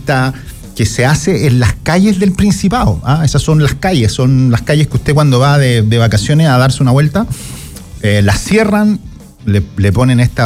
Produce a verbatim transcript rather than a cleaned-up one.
fiesta que se hace en las calles del Principado. ¿ah? Esas son las calles, son las calles que usted cuando va de, de vacaciones a darse una vuelta, eh, las cierran, le, le ponen esta